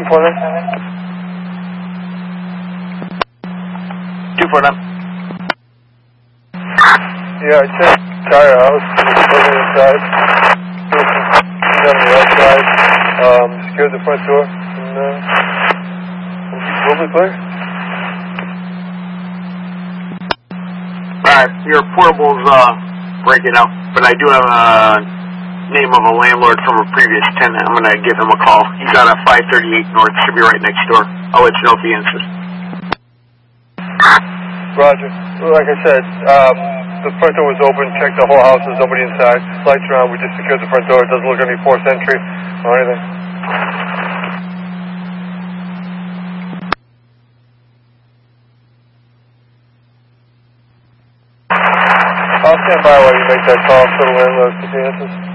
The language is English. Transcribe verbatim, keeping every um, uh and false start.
two four nine. two four nine. Yeah, I checked entire house, looking inside, on the outside, um, secured the front door, and uh, we'll be clear. Alright, your portable's uh, breaking up, but I do have a name of a landlord from a previous tenant. I'm going to give him a call. He's got a five thirty-eight North, should be right next door. I'll let you know if he answers. Roger. Like I said, um, the front door was open, checked the whole house, there's nobody inside. Lights are on, we just secured the front door. It doesn't look like any forced entry or anything. I'll stand by while you make that call so the landlord can answer.